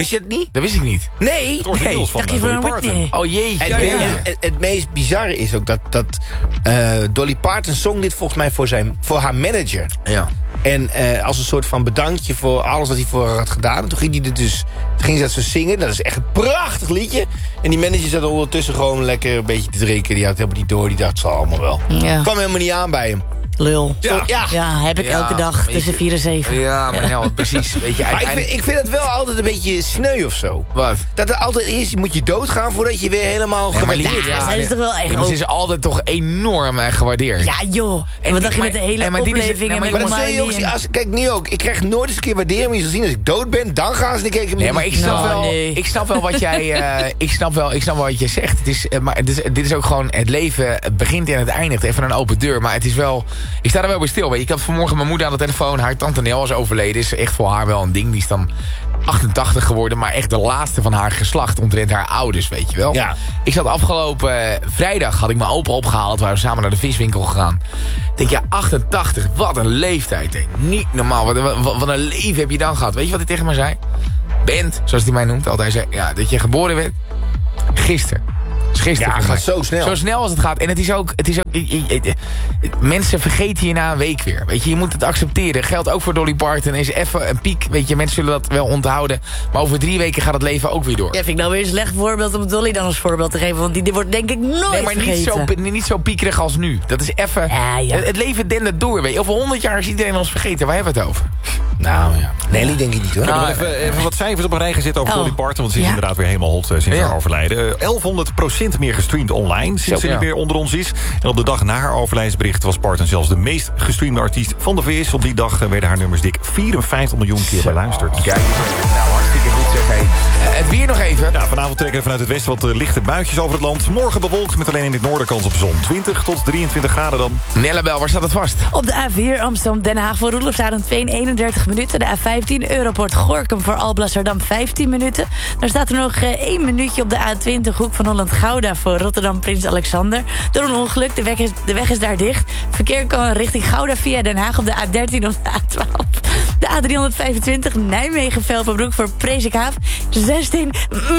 Wist je het niet? Dat wist ik niet. Nee. Het origineel is van Dolly Parton. Oh jeetje. Het meest bizarre is ook dat Dolly Parton zong dit volgens mij voor haar manager. Ja. En als een soort van bedankje voor alles wat hij voor haar had gedaan. En toen ging ze dat zo zingen. Dat is echt een prachtig liedje. En die manager zat ondertussen gewoon lekker een beetje te drinken. Die had helemaal niet door. Die dacht, het zal allemaal wel. Ja. Kwam helemaal niet aan bij hem. Lul. Ja. Ja, heb ik elke dag tussen 4 en 7. Ja, maar nou, precies. Weet je, Maar ik vind het wel altijd een beetje sneu of zo. Wat? Dat er altijd eerst moet je doodgaan voordat je weer helemaal gewaardeerd wordt. Ja, dat is toch wel echt... Maar ze is altijd toch enorm gewaardeerd. Ja, joh. En wat dacht je met de hele opleving? Maar dat zul je ook zien. Kijk, nu ook. Ik krijg nooit eens een keer waardering. Maar je zal zien, als ik dood ben, dan gaan ze kijken. Nee, maar ik snap wel wat jij... ik snap wel wat je zegt. Dit is ook gewoon... Het leven begint en het eindigt. Even een open deur. Maar het is wel... Ik sta er wel bij stil. Ik had vanmorgen mijn moeder aan de telefoon. Haar tante Nel is overleden. Is echt voor haar wel een ding. Die is dan 88 geworden. Maar echt de laatste van haar geslacht. Omtrent haar ouders, weet je wel. Ja. Ik zat afgelopen vrijdag. Had ik mijn opa opgehaald. We waren samen naar de viswinkel gegaan. Ik denk, ja, 88. Wat een leeftijd. Denk. Niet normaal. Wat een leven heb je dan gehad. Weet je wat hij tegen mij zei? Bent, zoals hij mij noemt. Altijd zei, ja, dat je geboren werd. Gisteren. Ja, het gaat zo snel. Zo snel als het gaat. En het is ook mensen vergeten je na een week weer. Weet je, je moet het accepteren. Geldt ook voor Dolly Parton. Is even een piek. Weet je, mensen zullen dat wel onthouden. Maar over 3 weken gaat het leven ook weer door. Ja, vind ik nou weer een slecht voorbeeld om Dolly dan als voorbeeld te geven. Want die wordt denk ik nooit vergeten. Niet zo piekerig als nu. Dat is even... Ja. Het leven dendert door. Weet je. Over 100 jaar is iedereen ons vergeten. Waar hebben we het over? Nou ja. Nelly denk ik niet hoor. Ik heb nog even wat cijfers op een rij gezet over Dolly Parton. Want ze is inderdaad weer helemaal hot sinds haar overlijden. 1100% meer gestreamd online sinds ze niet meer onder ons is. En op de dag na haar overlijdensbericht was Parton zelfs de meest gestreamde artiest van de VS. Op die dag werden haar nummers dik 54 miljoen keer beluisterd. Kijk, nou hartstikke goed zeg. Hey. Het weer nog even. Ja, vanavond trekken er vanuit het westen wat lichte buitjes over het land. Morgen bewolkt met alleen in het noorden kans op zon. 20 tot 23 graden dan. Nellebel, waar staat het vast? Op de A4 Amsterdam-Den Haag voor Roelofshaven 31 minuten. De A15 Europort Gorinchem voor Alblasserdam 15 minuten. Dan staat er nog 1 minuutje op de A20 Hoek van Holland-Gouda voor Rotterdam Prins Alexander. Door een ongeluk, de weg is daar dicht. Verkeer kan richting Gouda via Den Haag op de A13 of de A12. De A325 Nijmegen-Velperbroek voor Presikhaaf 16